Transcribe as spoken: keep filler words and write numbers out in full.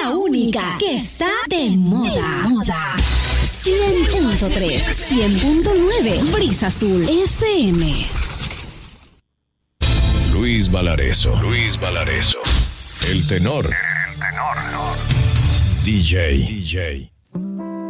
la única que está de moda. moda. cien punto tres, cien punto nueve, Brisa Azul F M. Luis Valareso. Luis Valareso. El tenor. El tenor. D J. D J.